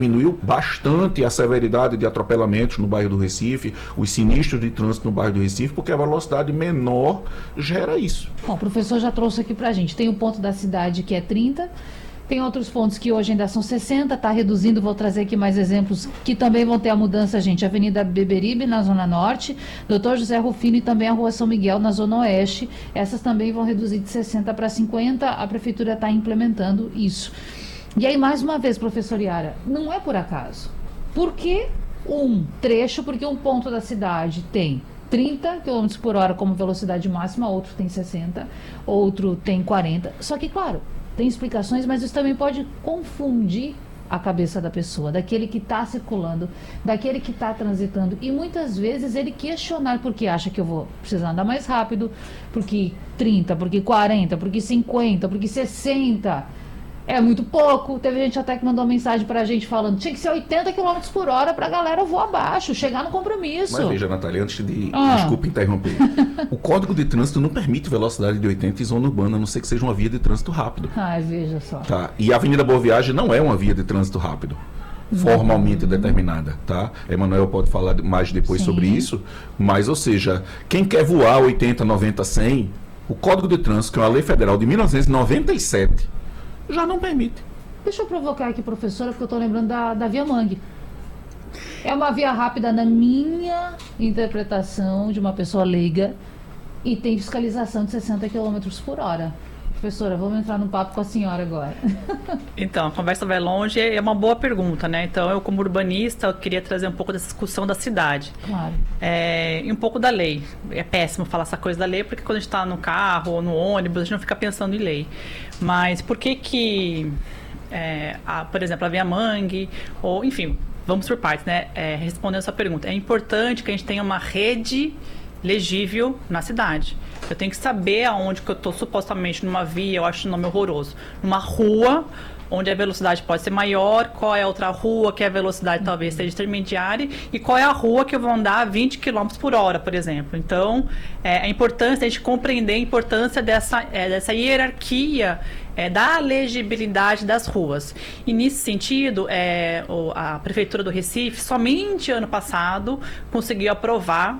Diminuiu bastante a severidade de atropelamentos no bairro do Recife, os sinistros de trânsito no bairro do Recife, porque a velocidade menor gera isso. Bom, o professor já trouxe aqui pra gente. Tem o ponto da cidade que é 30, tem outros pontos que hoje ainda são 60, está reduzindo, vou trazer aqui mais exemplos que também vão ter a mudança, gente. Avenida Beberibe, na Zona Norte, Dr. José Rufino e também a Rua São Miguel, na Zona Oeste. Essas também vão reduzir de 60 para 50, a Prefeitura está implementando isso. E aí, mais uma vez, professor Yara, não é por acaso. Por que um trecho, porque um ponto da cidade tem 30 km por hora como velocidade máxima, outro tem 60, outro tem 40. Só que, claro, tem explicações, mas isso também pode confundir a cabeça da pessoa, daquele que está circulando, daquele que está transitando. E muitas vezes ele questionar porque acha que eu vou precisar andar mais rápido, porque 30, porque 40, porque 50, porque 60... É muito pouco. Teve gente até que mandou uma mensagem pra gente falando tinha que ser 80 km por hora pra galera voar abaixo, chegar no compromisso. Mas veja, Natália, antes de... Desculpa interromper. O Código de Trânsito não permite velocidade de 80 em zona urbana, a não ser que seja uma via de trânsito rápido. Veja só. Tá? E a Avenida Boa Viagem não é uma via de trânsito rápido, formalmente determinada, tá? Emanuel pode falar mais depois sobre isso, mas, ou seja, quem quer voar 80, 90, 100, o Código de Trânsito, que é uma lei federal de 1997, já não permite. Deixa eu provocar aqui, professora, porque eu estou lembrando da Via Mangue. É uma via rápida na minha interpretação de uma pessoa leiga e tem fiscalização de 60 km por hora. Professora, vamos entrar no papo com a senhora agora. Então, a conversa vai longe, é uma boa pergunta, né? Então, eu como urbanista, eu queria trazer um pouco dessa discussão da cidade. Claro. E um pouco da lei. É péssimo falar essa coisa da lei, porque quando a gente está no carro ou no ônibus, a gente não fica pensando em lei. Mas por que por exemplo, a Via Mangue, ou enfim, vamos por partes, né? Respondendo a sua pergunta, é importante que a gente tenha uma rede legível na cidade. Eu tenho que saber aonde que eu estou supostamente numa via, eu acho o nome horroroso, numa rua onde a velocidade pode ser maior, qual é a outra rua que a velocidade talvez seja intermediária e qual é a rua que eu vou andar a 20 km por hora, por exemplo. Então, a importância, a gente compreender a importância dessa hierarquia da legibilidade das ruas. E nesse sentido, a Prefeitura do Recife, somente ano passado, conseguiu aprovar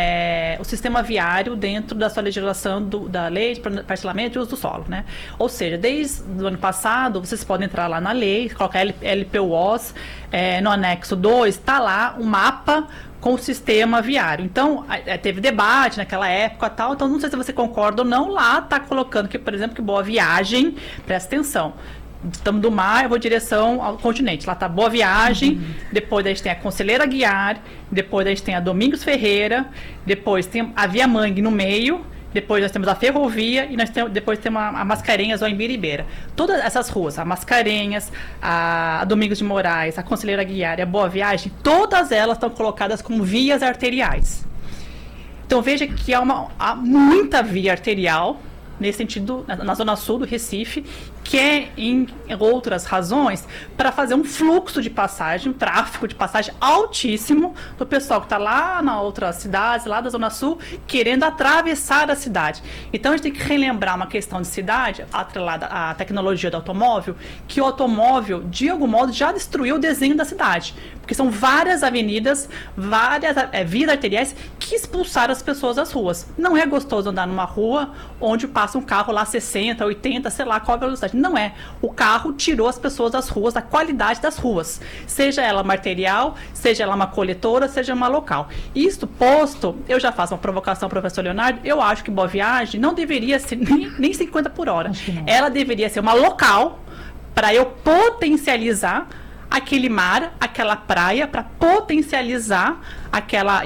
o sistema viário dentro da sua legislação da Lei de Parcelamento e Uso do Solo, né? Ou seja, desde o ano passado, vocês podem entrar lá na lei, colocar LPUOS, no anexo 2, está lá o mapa com o sistema viário. Então, teve debate naquela época tal, então não sei se você concorda ou não, lá está colocando que, por exemplo, que Boa Viagem, presta atenção, estamos do mar, eu vou em direção ao continente, lá está Boa Viagem, depois a gente tem a Conselheira Guiar, depois a gente tem a Domingos Ferreira, depois tem a Via Mangue no meio, depois nós temos a Ferrovia e depois temos a Mascarenhas ou a Imbiribeira. Todas essas ruas, a Mascarenhas, a Domingos de Moraes, a Conselheira Guiar e a Boa Viagem, todas elas estão colocadas como vias arteriais. Então veja que há muita via arterial, nesse sentido, na zona sul do Recife, que é, em outras razões, para fazer um fluxo de passagem, um tráfego de passagem altíssimo do pessoal que está lá na outras cidades, lá da zona sul, querendo atravessar a cidade. Então a gente tem que relembrar uma questão de cidade, atrelada à tecnologia do automóvel, que o automóvel, de algum modo, já destruiu o desenho da cidade. Porque são várias avenidas, várias vias arteriais que expulsaram as pessoas das ruas. Não é gostoso andar numa rua onde passa um carro lá 60, 80, sei lá qual a velocidade. Não é. O carro tirou as pessoas das ruas, da qualidade das ruas. Seja ela uma arterial, seja ela uma coletora, seja uma local. Isto posto, eu já faço uma provocação, professor Leonardo, eu acho que Boa Viagem não deveria ser nem 50 por hora. Ela deveria ser uma local para eu potencializar aquele mar, aquela praia, para potencializar aquela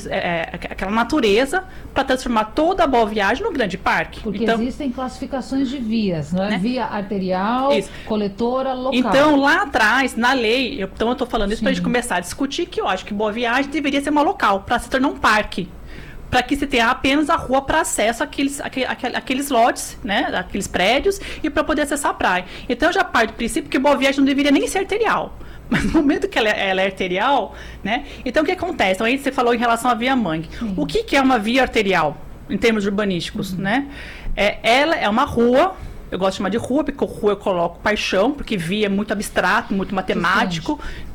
natureza, para transformar toda a Boa Viagem no grande parque. Porque então, existem classificações de vias, não é? Né? Via arterial, isso. Coletora, local. Então, lá atrás, na lei, eu estou falando isso para a gente começar a discutir, que eu acho que Boa Viagem deveria ser uma local, para se tornar um parque. Para que se tenha apenas a rua para acesso àqueles lotes, né, aqueles prédios, e para poder acessar a praia. Então, eu já parto do princípio que Boa Viagem não deveria nem ser arterial. Mas no momento que ela é arterial, né? Então, o que acontece? Então, aí você falou em relação à Via Mangue. O que é uma via arterial, em termos urbanísticos, né? Ela é uma rua Eu gosto de chamar de rua, porque rua eu coloco paixão, porque via é muito abstrato, muito matemático.